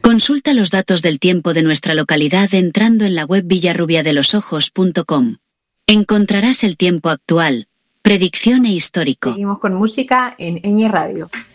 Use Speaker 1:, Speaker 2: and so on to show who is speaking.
Speaker 1: Consulta los datos del tiempo de nuestra localidad entrando en la web villarrubiadelosojos.com. Encontrarás el tiempo actual, predicción e histórico.
Speaker 2: Seguimos con música en Ñ Radio.